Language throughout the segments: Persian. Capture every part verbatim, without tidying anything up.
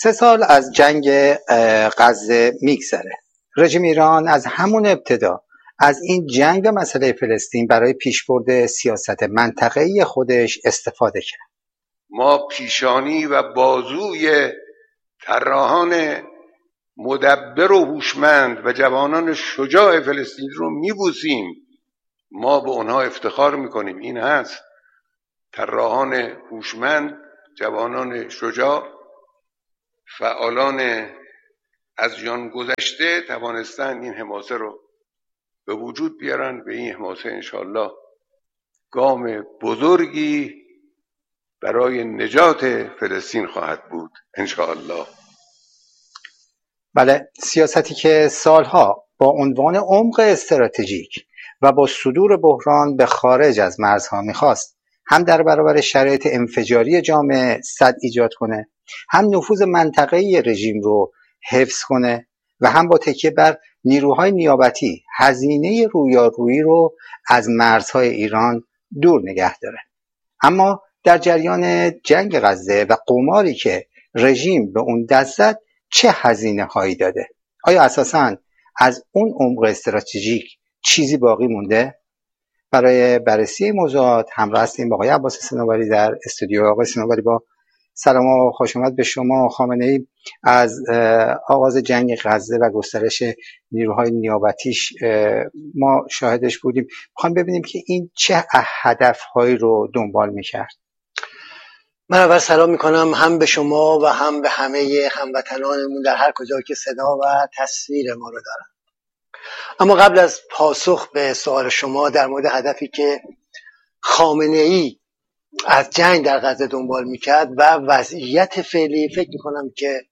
سه سال از جنگ غزه میگذره. رژیم ایران از همون ابتدا از این جنگ و مسئله فلسطین برای پیشبرد سیاست منطقه‌ای خودش استفاده کرد. ما پیشانی و بازوی طراحان مدبر و هوشمند و جوانان شجاع فلسطین رو میبوسیم. ما به اونها افتخار میکنیم. این هست طراحان هوشمند، جوانان شجاع، فعالان از جان گذشته توانستن این حماسه رو به وجود بیارن. به این حماسه انشاءالله گام بزرگی برای نجات فلسطین خواهد بود انشاءالله. بله، سیاستی که سالها با عنوان عمق استراتژیک و با صدور بحران به خارج از مرزها میخواست هم در برابر شرایط انفجاری جامعه سد ایجاد کنه، هم نفوذ منطقه‌ای رژیم رو حفظ کنه و هم با تکیه بر نیروهای نیابتی هزینه رویارویی رو از مرزهای ایران دور نگه داره. اما در جریان جنگ غزه و قماری که رژیم به اون دست زد چه هزینه هایی داده؟ آیا اساساً از اون عمق استراتژیک چیزی باقی مونده؟ برای بررسی موضوعات همراه هستیم با آقای عباس صنوبری در استودیو. آقای صنوبری، با سلام و خوش آمد به شما. خامنه‌ای از آغاز جنگ غزه و گسترش نیروهای نیابتیش ما شاهدش بودیم. میخوایم ببینیم که این چه هدفهایی رو دنبال میکرد. من اول سلام میکنم هم به شما و هم به همه هموطنانمون در هر کجا که صدا و تصویر ما رو دارن. اما قبل از پاسخ به سوال شما در مورد هدفی که خامنه‌ای از جنگ در غزه دنبال میکرد و وضعیت فعلی، فکر میکنم که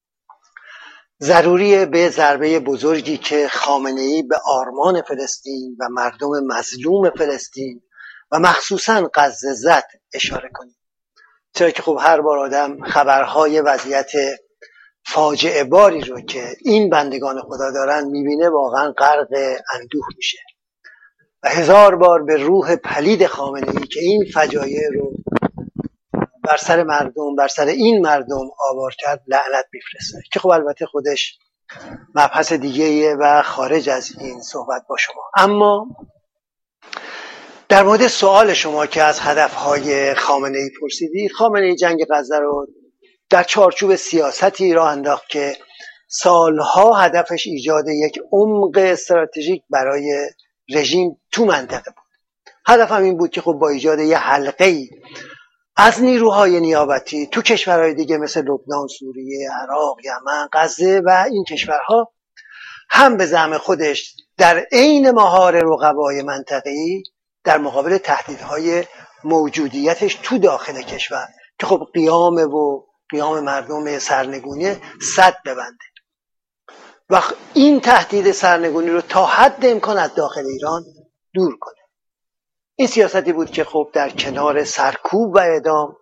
ضروریه به ضربه بزرگی که خامنه‌ای به آرمان فلسطین و مردم مظلوم فلسطین و مخصوصا غزه زد اشاره کنیم. چرا که خب هر بار آدم خبرهای وضعیت فاجعه باری رو که این بندگان خدا دارن میبینه واقعا غرق اندوه میشه و هزار بار به روح پلید خامنه‌ای که این فجایع رو بر سر مردم بر سر این مردم آوار کرد لعنت میفرسته، که خب البته خودش مبحث دیگه‌ایه و خارج از این صحبت با شما. اما در مورد سوال شما که از هدفهای خامنه‌ای پرسیدی، خامنه‌ای جنگ غزه رو در چارچوب سیاستی راه انداخت که سالها هدفش ایجاد یک عمق استراتژیک برای رژیم تو منطقه بود. هدفم این بود که خب با ایجاد یه حلقه‌ای از نیروهای نیابتی تو کشورهای دیگه مثل لبنان، سوریه، عراق، یمن، غزه و این کشورها هم به زعم خودش در عین مهار رقبای منطقه‌ای در مقابل تهدیدهای موجودیتش تو داخل کشور که خب قیام و قیام مردم سرنگونی سد ببنده و این تهدید سرنگونی رو تا حد امکان از داخل ایران دور کنه. این سیاستی بود که خب در کنار سرکوب و اعدام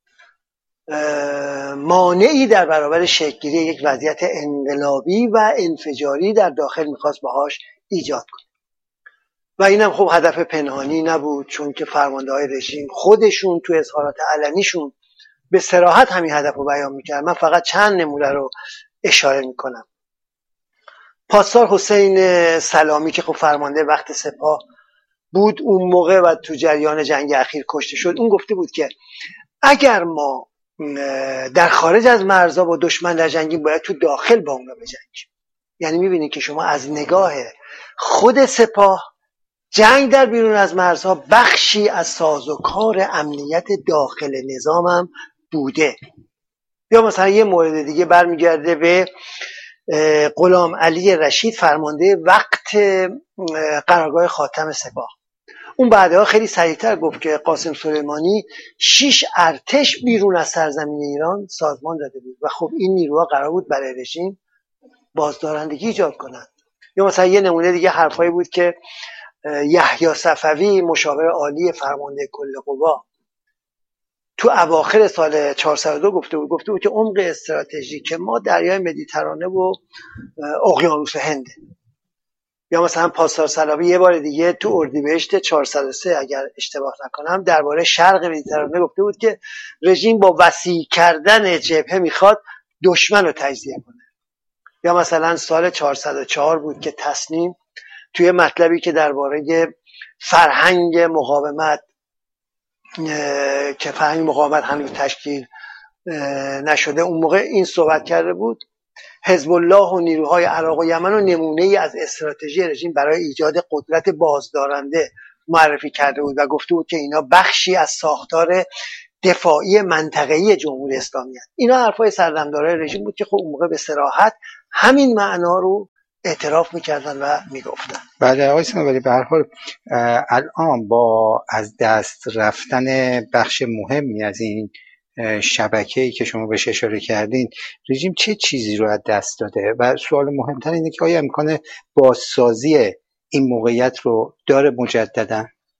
مانعی در برابر شکل‌گیری یک وضعیت انقلابی و انفجاری در داخل میخواست باهاش ایجاد کنه. و اینم خب هدف پنهانی نبود، چون که فرمانده‌های رژیم خودشون تو اظهارات علنیشون به صراحت همین هدف رو بیان میکرد. من فقط چند نمونه رو اشاره میکنم. پاسدار حسین سلامی که خب فرمانده وقت سپاه بود اون موقع و تو جریان جنگ اخیر کشته شد، اون گفته بود که اگر ما در خارج از مرزها با دشمن در جنگیم باید تو داخل با اونا بجنگیم. یعنی میبینید که شما از نگاه خود سپاه جنگ در بیرون از مرزها بخشی از سازوکار امنیت داخل نظام هم بوده. یا مثلا یه مورد دیگه برمیگرده به غلام علی رشید فرمانده وقت قرارگاه خاتم سپاه. اون بعدها خیلی سریعتر گفت که قاسم سلیمانی شش ارتش بیرون از سرزمین ایران سازمان داده بود و خب این نیروها قرار بود برای رژیم بازدارندگی ایجاد کنند. یا مثلا یه نمونه دیگه حرفایی بود که یحیی صفوی مشاور عالی فرمانده کل قوا تو اواخر سال چهارصد و دو گفته بود گفته بود که عمق استراتژیک ما دریای مدیترانه و اقیانوس هنده. یا مثلا پاسدار سلامی یه بار دیگه تو اردیبهشت چهارصد و سه اگر اشتباه نکنم درباره شرق مدیترانه گفته بود که رژیم با وسیع کردن جبهه میخواد دشمن رو تجزیه کنه. یا مثلا سال چهارصد و چهار بود که تصنیم توی مطلبی که درباره فرهنگ مقاومت که فرهنگ مقاومت هنوز تشکیل نشده، اون موقع این صحبت کرده بود حزب الله و نیروهای عراق و یمن رو نمونه ای از استراتژی رژیم برای ایجاد قدرت بازدارنده معرفی کرده بود و گفته بود که اینا بخشی از ساختار دفاعی منطقه‌ای جمهوری اسلامی هست. اینا حرفای سردمدارای رژیم بود که خب اون موقع به صراحت همین معنا رو اعتراف میکردن و میگفتن. بله آقای صنوبری، به هر حال الان با از دست رفتن بخش مهمی از این شبکه‌ای که شما بهش اشاره کردین، رژیم چه چیزی رو از دست داده؟ و سوال مهمتر اینه که آیا امکان بازسازی این موقعیت رو داره مجددا؟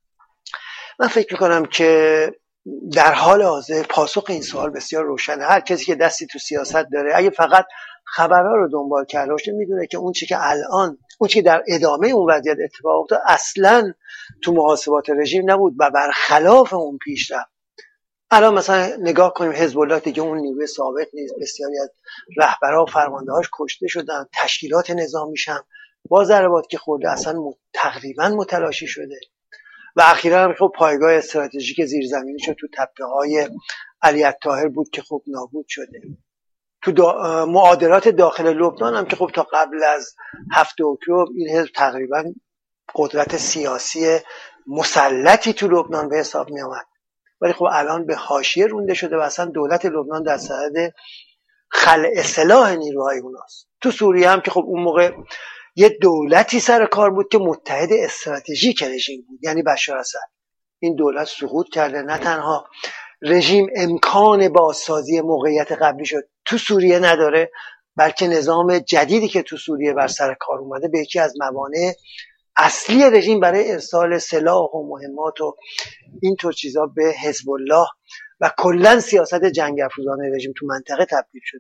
من فکر میکنم که در حال حاضر پاسخ این سوال بسیار روشنه. هر کسی که دستی تو سیاست داره اگه فقط خبرها رو دنبال کرده باشه میدونه که اون چی که الان اون چی که در ادامه اون وضعیت اتفاق افتاد اصلا تو محاسبات رژیم نبود و برخلاف اون پیش رفت. الان مثلا نگاه کنیم حزب الله دیگه اون نیروی سابق نیست، بسیاری از رهبرها و فرماندهاش کشته شدن، تشکیلات نظامیش هم با ضربات که خورده اصلا تقریبا متلاشی شده و اخیراً هم خب پایگاه استراتژیک زیرزمینیش تو تپه‌های علی الطاهر بود که خب نابود شده. تو دا معادلات داخل لبنان هم که خب تا قبل از هفت اکتبر این حزب تقریبا قدرت سیاسی مسلطی تو لبنان به حساب می آمد، ولی خب الان به حاشیه رونده شده و اصلا دولت لبنان در صدد خلع سلاح نیروهای اوناست. تو سوریه هم که خب اون موقع یه دولتی سر کار بود که متحد استراتژیک رژیم بود، یعنی بشار اسد. این دولت سقوط کرده، نه تنها رژیم امکان بازسازی موقعیت قبلی شد تو سوریه نداره، بلکه نظام جدیدی که تو سوریه بر سر کار اومده به یکی از موانع اصلی رژیم برای ارسال سلاح و مهمات و اینطور چیزا به حزب الله و کلا سیاست جنگ افروزان رژیم تو منطقه تبدیل شده.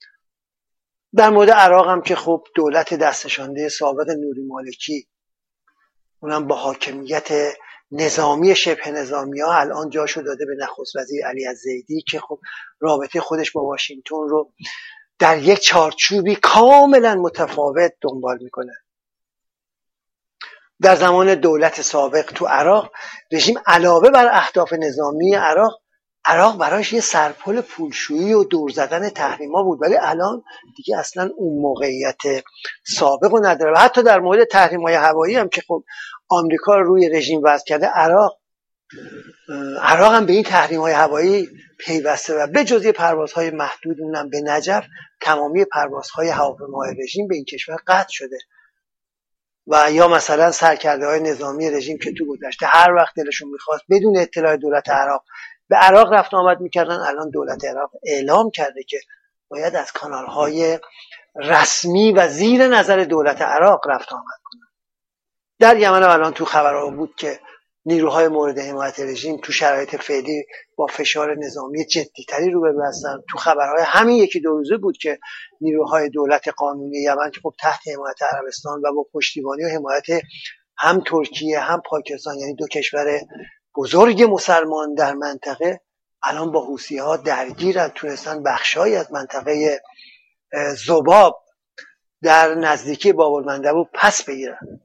در مورد عراق هم که خب دولت دستشانده سابق نوری مالکی، اونم با حاکمیت نظامی شبه نظامی ها الان جاشو داده به نخست وزیر علی الزیدی که خب رابطه خودش با واشنگتن رو در یک چارچوبی کاملا متفاوت دنبال میکنه. در زمان دولت سابق تو عراق رژیم علاوه بر اهداف نظامی عراق عراق براش یه سرپل پولشویی و دور زدن تحریما بود، ولی الان دیگه اصلا اون موقعیت سابق رو نداره. و حتی در مورد تحریم‌های هوایی هم که خب آمریکا رو روی رژیم وضع کرده، عراق عراق هم به این تحریم‌های هوایی پیوسته و به جز پروازهای محدود اونم به نجف تمامی پروازهای هواپیماهای رژیم به این کشور قطع شده. و یا مثلا سرکرده‌های نظامی رژیم که تو گذشته هر وقت دلشون می‌خواست بدون اطلاع دولت عراق به عراق رفت آمد می‌کردن، الان دولت عراق اعلام کرده که باید از کانال‌های رسمی و زیر نظر دولت عراق رفت آمد کنن. در یمن هم الان تو خبرها بود که نیروهای مورد حمایت رژیم تو شرایط فعلی با فشار نظامی جدی‌تری روبرو هستن. تو خبرهای همین یکی دو روزه بود که نیروهای دولت قانونی یمن که خب تحت حمایت عربستان و با پشتیبانی و حمایت هم ترکیه هم پاکستان، یعنی دو کشور بزرگ مسلمان در منطقه، الان با حوثی‌ها درگیرن، تونستن بخشایی از منطقه ذباب در نزدیکی باب‌المندب پس بگیرن.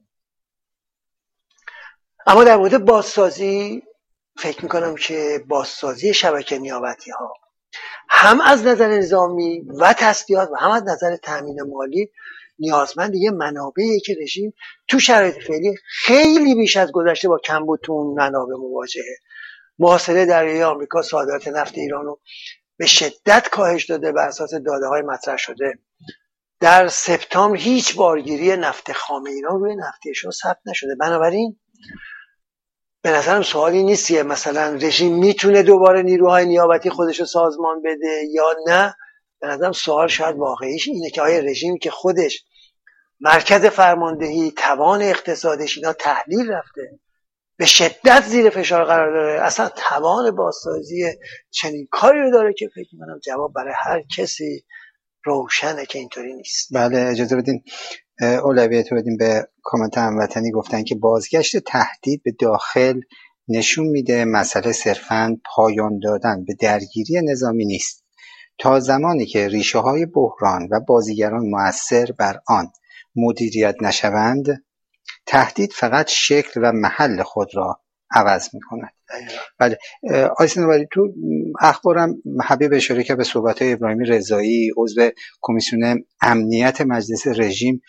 اما در مورد بازسازی فکر میکنم که بازسازی شبکه نیابتی ها هم از نظر نظامی و تسلیحات و هم از نظر تامین مالی نیازمند یه منابعی که رژیم تو شرایط فعلی خیلی بیش از گذشته با کمبود تو اون منابع مواجهه. محاصره دریایی آمریکا صادرات نفت ایران رو به شدت کاهش داده بر اساس داده‌های مطرح شده. در سپتامبر هیچ بارگیری نفت خام ایران روی نفت ایشون ثبت نشده. بنابراین به نظرم سوالی نیست که مثلا رژیم میتونه دوباره نیروهای نیابتی خودش رو سازمان بده یا نه. به نظرم سوال شاید واقعیش اینه که آیا رژیم که خودش مرکز فرماندهی، توان اقتصادش اینا تحلیل رفته، به شدت زیر فشار قرار داره، اصلا توان بازسازی چنین کاری رو داره؟ که فکر می‌کنم جواب برای هر کسی روشنه که اینطوری نیست. بله اجازه بدین اولویت بدیم به کامنت هموطنی. گفتن که بازگشت تهدید به داخل نشون میده مسئله صرفاً پایان دادن به درگیری نظامی نیست. تا زمانی که ریشه های بحران و بازیگران مؤثر بر آن مدیریت نشوند، تهدید فقط شکل و محل خود را عوض می کند. بله آقای صنوبری، تو اخبارم حبیب اشاره که به صحبت‌های ابراهیمی رضایی عضو کمیسیون امنیت مجلس رژیم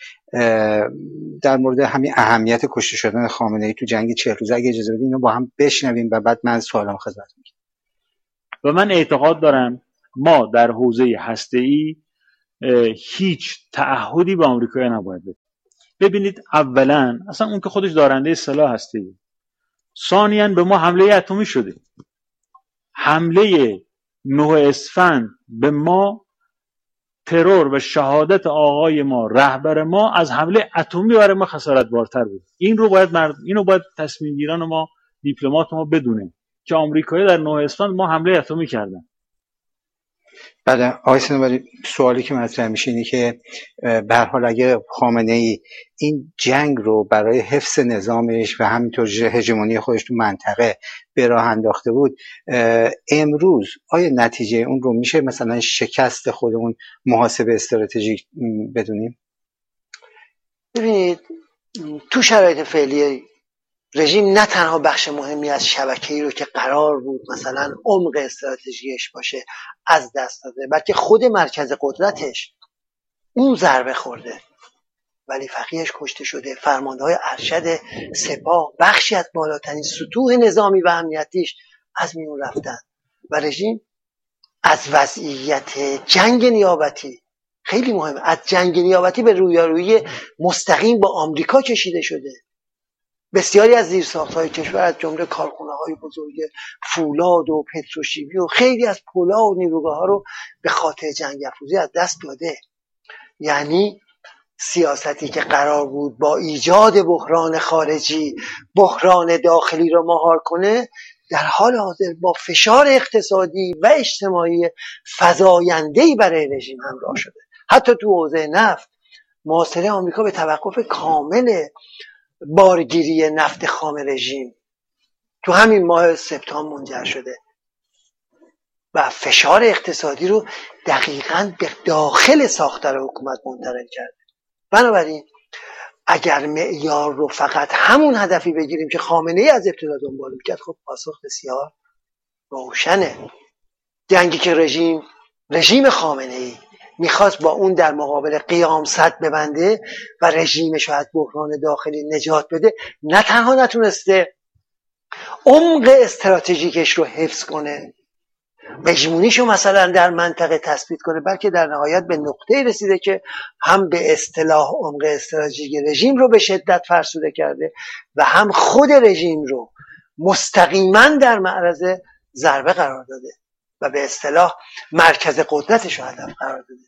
در مورد همین اهمیت کشته شدن خامنه‌ای تو جنگ چهل روزه، اگه اجازه بدید اینو با هم بشنویم و بعد من سوالم خدمت میگم. و من اعتقاد دارم ما در حوزه هسته‌ای هیچ تعهدی به آمریکا نباید بدیم. ببینید اولا اصلا اون که خودش دارنده سلاح هسته‌ای، ثانیاً به ما حمله اتمی شده. حمله نه اسفند به ما، ترور و شهادت آقای ما، رهبر ما، از حمله اتمی برای ما خسارت بارتر بود. این رو باید مرد... اینو باید تصمیم گیران ما، دیپلمات ما بدونه که آمریکایی در نه اسفند ما حمله اتمی کردن. بله آقای صنوبری، سوالی که مطرح میشه اینه که به هر حال اگه خامنه‌ای این جنگ رو برای حفظ نظامش و همینطور هژمونی خودش تو منطقه به راه انداخته بود، امروز آیا نتیجه اون رو میشه مثلا شکست خود اون محاسبه استراتژیک بدونیم؟ ببینید تو شرایط فعلی رژیم نه تنها بخش مهمی از شبکه‌ای رو که قرار بود مثلا عمق استراتژیش باشه از دست داده، بلکه خود مرکز قدرتش اون ضربه خورده. ولی فقیهش کشته شده، فرمانده‌های ارشد سپاه، بخشی از بالاترین سطوح نظامی و امنیتیش از میون رفتن و رژیم از وضعیت جنگ نیابتی، خیلی مهمه، از جنگ نیابتی به رویارویی مستقیم با آمریکا کشیده شده. بسیاری از زیرساخت‌های کشور از جمله کارخانه‌های بزرگ فولاد و پتروشیمی و خیلی از پل‌ها و نیروگاه‌ها رو به خاطر جنگ افروزی از دست داده. یعنی سیاستی که قرار بود با ایجاد بحران خارجی بحران داخلی رو مهار کنه، در حال حاضر با فشار اقتصادی و اجتماعی فزاینده‌ای برای رژیم همراه شده. حتی تو حوزه نفت محاصره آمریکا به توقف کامل بارگیری نفت خام رژیم تو همین ماه سپتامبر منجر شده و فشار اقتصادی رو دقیقاً به داخل ساختار حکومت منتقل کرده. بنابراین اگر معیار رو فقط همون هدفی بگیریم که خامنه‌ای از ابتدا دنبال می‌کرد، خب پاسخ بسیار روشنه. جنگی که رژیم رژیم خامنه‌ای میخواست با اون در مقابل قیام سد ببنده و رژیمش رو از بحران داخلی نجات بده، نه تنها نتونسته عمق استراتژیکش رو حفظ کنه، هژمونیشو مثلا در منطقه تثبیت کنه، بلکه در نهایت به نقطه‌ای رسیده که هم به اصطلاح عمق استراتژیک رژیم رو به شدت فرسوده کرده و هم خود رژیم رو مستقیما در معرض ضربه قرار داده و به اصطلاح مرکز قدرتش رو هدف قرار داده.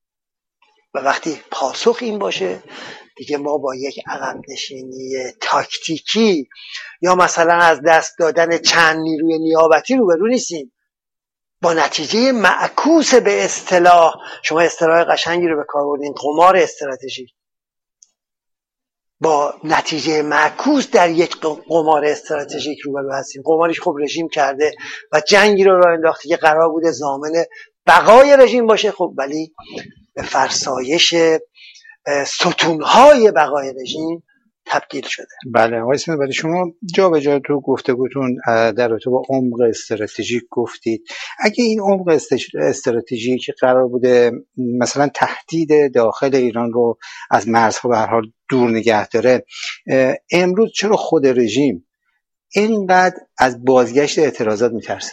و وقتی پاسخ این باشه، دیگه ما با یک عقب نشینی تاکتیکی یا مثلا از دست دادن چند نیروی نیابتی روبرو نیستیم، با نتیجه معکوس به اصطلاح، شما اصطلاح قشنگی رو به کار بردین، قمار استراتژیک، با نتیجه معکوس در یک قمار استراتژیک روبرو هستیم. قماریش خب رژیم کرده و جنگی رو راه انداخته که قرار بوده ضامن بقای رژیم باشه، خب ولی به فرسایش ستونهای بقای رژیم تبدیل شده. بله آقای صنوبری، شما جا به جا تو گفتگوتون در رابطه با عمق استراتژیک گفتید. اگه این عمق استراتژیک که قرار بوده مثلا تهدید داخل ایران رو از مرزها به هر حال دور نگه داره، امروز چرا خود رژیم اینقدر از بازگشت اعتراضات میترسه؟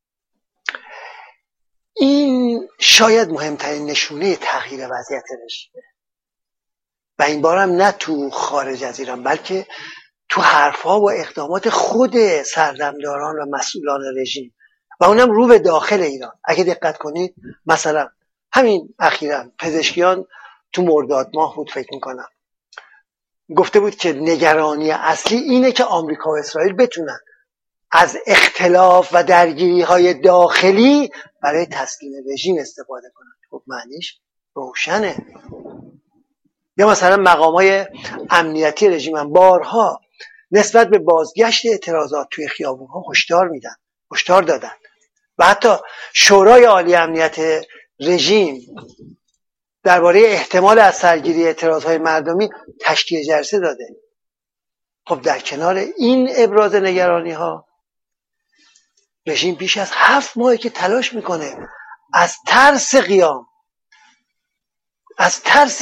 این شاید مهمترین نشونه تغییر وضعیت رژیمه و این بارم نه تو خارج از ایران، بلکه تو حرفها و اقدامات خود سردمداران و مسئولان رژیم و اونم رو به داخل ایران. اگه دقت کنید مثلا همین اخیراً پزشکیان تو مرداد ماه بود فکر میکنم گفته بود که نگرانی اصلی اینه که آمریکا و اسرائیل بتونن از اختلاف و درگیری های داخلی برای تسلیم رژیم استفاده کنن. خب معنیش روشنه. یا مثلا مقامای امنیتی رژیم هم بارها نسبت به بازگشت اعتراضات توی خیابون‌ها هشدار میدن، هشدار دادن و حتی شورای عالی امنیت رژیم درباره احتمال از سرگیری اعتراضهای مردمی تشکیل جلسه داده. خب در کنار این ابراز نگرانی ها، رژیم بیش از هفت ماهی که تلاش میکنه از ترس قیام، از ترس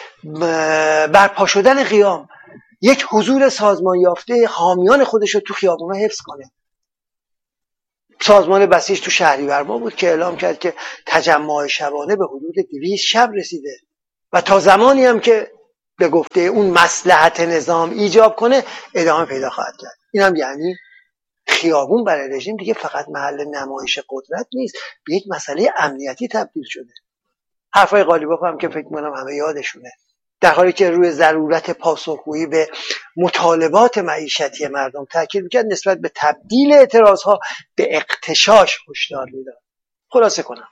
برپا شدن قیام، یک حضور سازمان یافته حامیان خودش رو تو خیابونا حفظ کنه. سازمان بسیج تو شهریور ماه بود که اعلام کرد که تجمع شبانه به حدود دویست شب رسیده و تا زمانی هم که به گفته اون مصلحت نظام ایجاب کنه ادامه پیدا خواهد کرد. این هم یعنی خیابون برای رژیم دیگه فقط محل نمایش قدرت نیست، به یک مسئله امنیتی تبدیل شده. حرفای قالیباف هم که فکر می‌کنم همه یادشونه، در حالی که روی ضرورت پاسخگویی به مطالبات معیشتی مردم تاکید می‌کرد، نسبت به تبدیل اعتراضها به اغتشاش هشدار میداد. خلاصه کنم،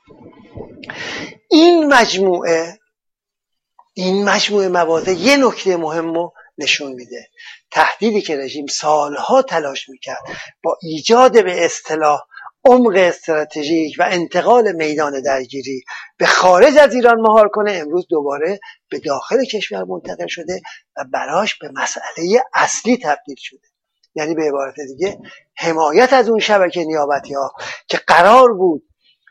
این مجموعه این مجموعه مواضع یه نکته مهم رو نشون میده. تهدیدی که رژیم سالها تلاش میکرد با ایجاد به اصطلاح عمق استراتژیک و انتقال میدان درگیری به خارج از ایران مهار کنه، امروز دوباره به داخل کشور منتقل شده و براش به مسئله اصلی تبدیل شده. یعنی به عبارت دیگه حمایت از اون شبکه نیابتی ها که قرار بود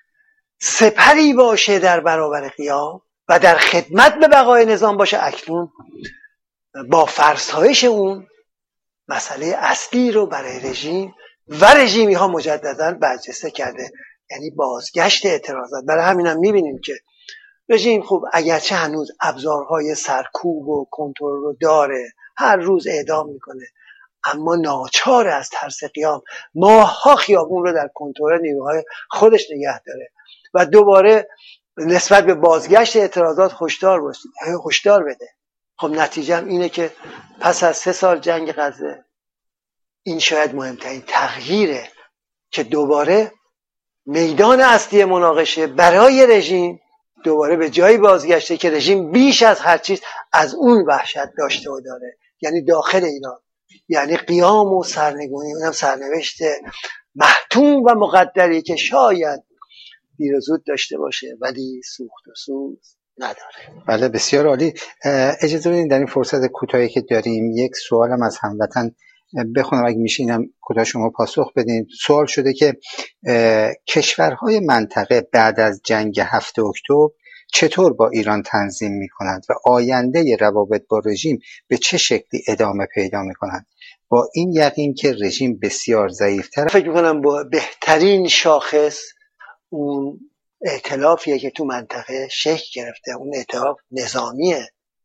سپری باشه در برابر قیام و در خدمت به بقای نظام باشه، اکنون با فرسایش اون مسئله اصلی رو برای رژیم و رژیمی ها مجددا برجسته کرده، یعنی بازگشت اعتراضات. برای همین هم میبینیم که رژیم خوب اگرچه هنوز ابزارهای سرکوب و کنترل رو داره، هر روز اعدام میکنه، اما ناچار از ترس قیام ماه‌ها خیابون رو در کنترل نیروهای خودش نگه داره و دوباره نسبت به بازگشت اعتراضات هشدار باشه، هشدار بده. خب نتیجه هم اینه که پس از سه سال جنگ غزه، این شاید مهمترین تغییره که دوباره میدان اصلی مناقشه برای رژیم دوباره به جایی بازگشته که رژیم بیش از هر چیز از اون وحشت داشته و داره، یعنی داخل ایران، یعنی قیام و سرنگونی. اونم سرنوشت محتوم و مقدری که شاید دیر و زود داشته باشه ولی سوخت و سوز نداره. بله بسیار عالی. اجازه بدین در این فرصت کوتاهی که داریم یک سوالم از هموطن بخونم، اگه میشه اینم کوتاه شما پاسخ بدین. سوال شده که کشورهای منطقه بعد از جنگ هفتم اکتبر چطور با ایران تنظیم میکنند و آینده روابط با رژیم به چه شکلی ادامه پیدا میکنند، با این یقین که رژیم بسیار ضعیفتر. فکر میکنم با بهترین شاخص اون ائتلافیه که تو منطقه شکل گرفته، اون ائتلاف نظامیه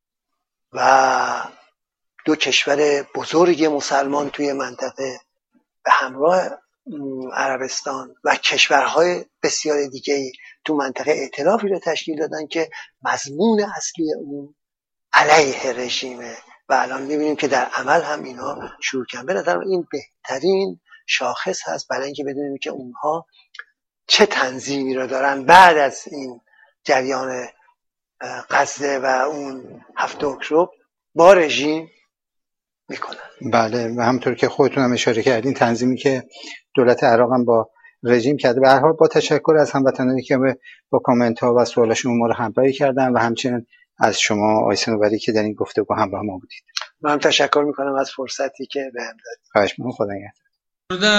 و دو کشور بزرگ مسلمان توی منطقه به همراه عربستان و کشورهای بسیار دیگه تو منطقه ائتلافی رو تشکیل دادن که مضمون اصلی اون علیه رژیمه و الان میبینیم که در عمل هم اینا شروع کردن. به نظرم این بهترین شاخص هست برای اینکه بدونیم که اونها چه تنظیمی رو دارن بعد از این جریان غزه و اون هفتم اکتبر با رژیم میکنن. بله و همونطور که خودتون هم اشاره کردین، تنظیمی که دولت عراق هم با رژیم کرده. به هر حال با تشکر از هموطنانی که با کامنت ها و سوالاشون ما رو همراهی کردن و همچنین از شما آقای صنوبری که در این گفتگو همراه ما بودید. من تشکر میکنم از فرصتی که بهم دادید. خواهش می‌کنم. خدا نگهدار.